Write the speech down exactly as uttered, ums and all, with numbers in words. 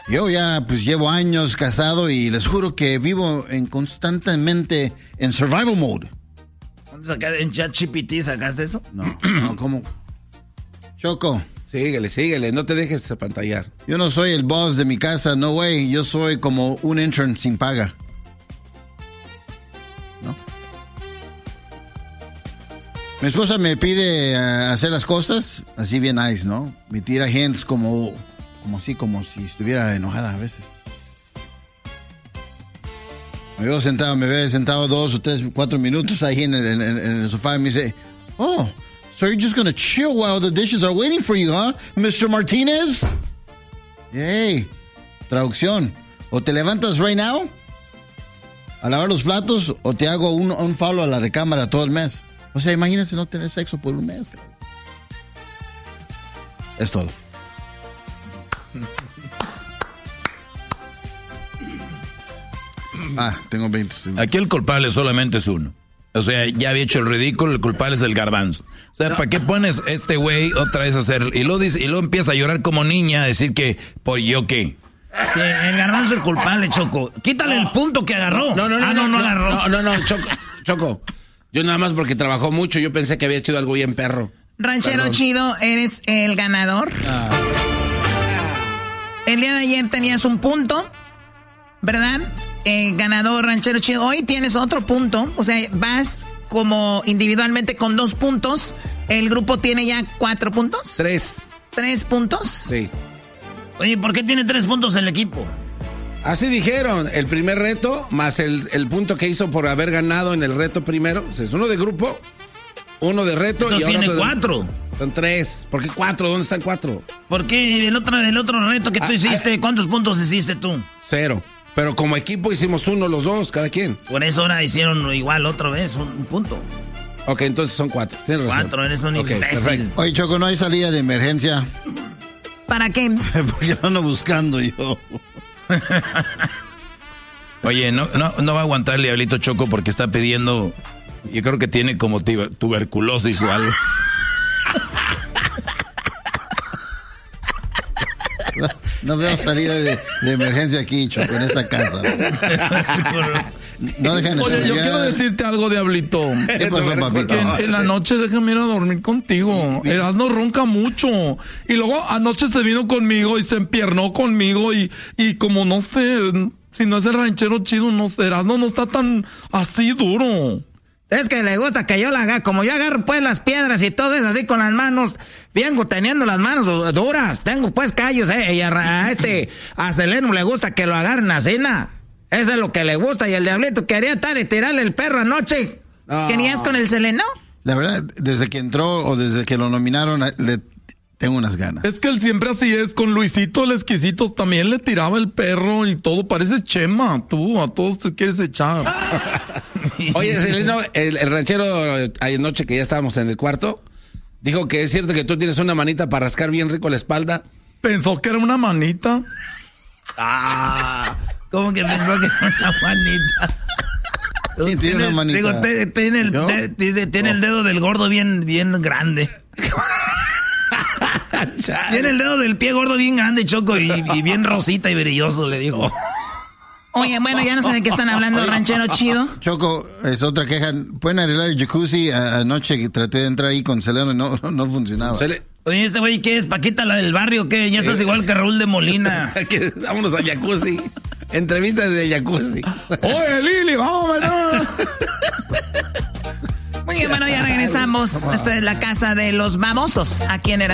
Yo ya pues llevo años casado y les juro que vivo en constantemente en survival mode. ¿En ChatGPT sacaste eso? No, no, ¿cómo? Choco. Síguele, síguele, no te dejes apantallar. Yo no soy el boss de mi casa, no way. Yo soy como un intern sin paga. ¿No? Mi esposa me pide uh, hacer las cosas así bien nice, ¿no? Me tira hints como, como así, como si estuviera enojada a veces. Me veo sentado, me veo sentado dos o tres, cuatro minutos ahí en el, en, en el sofá y me dice, oh, so you're just gonna chill while the dishes are waiting for you, huh, mister Martinez? Hey, traducción. O te levantas right now a lavar los platos o te hago un, un follow a la recámara todo el mes. O sea, imagínense no tener sexo por un mes. Es todo. Ah, tengo veinte. Aquí el culpable solamente es uno. O sea, ya había hecho el ridículo, el culpable es el garbanzo. O sea, ¿para qué pones este güey otra vez a hacer? Y luego, dice, y luego empieza a llorar como niña, a decir que, pues yo qué. Sí, el garbanzo es el culpable, Choco. Quítale el punto que agarró. No, no, no, ah, no, no, no, no agarró. No, no, no, Choco, Choco. Yo nada más porque trabajó mucho, yo pensé que había hecho algo bien perro. Ranchero Perdón. chido, eres el ganador. Ah. El día de ayer tenías un punto, ¿verdad? Eh, ganador, ranchero chido. Hoy tienes otro punto, o sea, vas como individualmente con dos puntos. El grupo tiene ya cuatro puntos. Tres. ¿Tres puntos? Sí. Oye, ¿por qué tiene tres puntos el equipo? Así dijeron, el primer reto más el, el punto que hizo por haber ganado en el reto primero. O sea, es uno de grupo, uno de reto. Entonces y ahora tiene de, cuatro. Son tres. ¿Por qué cuatro? ¿Dónde están cuatro? Porque el otro, el otro reto que tú ah, hiciste, ah, ¿cuántos puntos hiciste tú? Cero. Pero como equipo hicimos uno los dos, cada quien. Por eso ahora hicieron igual otra vez, un, un punto. Ok, entonces son cuatro. Tienes razón. Cuatro, eres un okay, imbécil. Perfecto. Oye, Choco, ¿no hay salida de emergencia? ¿Para qué? Porque ando buscando yo. Oye, no, no, no va a aguantar el diablito Choco porque está pidiendo, yo creo que tiene como tuberculosis o algo. No, no veo salida de, de emergencia aquí, Choco, en esta casa. No dejan de Oye, estudiar. yo quiero decirte algo, diablito. ¿Qué pasó, papito? Que en, en la noche déjame ir a dormir contigo. Erasmo ronca mucho. Y luego anoche se vino conmigo y se empiernó conmigo y, y como no sé, si no es el ranchero chido, no sé, Erasmo no está tan así duro. Es que le gusta que yo la haga, como yo agarro pues las piedras y todo eso así con las manos, vengo teniendo las manos duras, tengo pues callos, eh, y a, a este, a Seleno le gusta que lo agarren así, ¿na? Eso es lo que le gusta, y el diablito quería estar y tirarle el perro anoche. Oh. ¿Querías con el Seleno? La verdad, desde que entró o desde que lo nominaron, le tengo unas ganas. Es que él siempre así es, con Luisito el exquisito también le tiraba el perro y todo, parece Chema, tú, a todos te quieres echar. Oye, Seleno, el, el ranchero anoche que ya estábamos en el cuarto, dijo que es cierto que tú tienes una manita para rascar bien rico la espalda. Pensó que era una manita. Ah, ¿cómo que pensó que era una manita? Sí, tiene una manita. Digo, te, tiene, el, te, dice, tiene oh. el dedo del gordo bien, bien grande. Tiene el dedo del pie gordo bien grande, Choco, y, y bien rosita y brilloso, le digo. Oye, bueno, ya no sé de qué están hablando, Oye, ranchero chido. Choco, es otra queja. ¿Pueden arreglar el jacuzzi? Anoche traté de entrar ahí con Seleno y no, no, no funcionaba. Oye, ¿este güey qué es? ¿Paquita, la del barrio? ¿Qué? Ya estás igual que Raúl de Molina. Vámonos al jacuzzi. Entrevistas de jacuzzi. Oye, Lili, vamos, ¿verdad? Muy bien, bueno, ya regresamos. Esta es la casa de los babosos. Aquí en el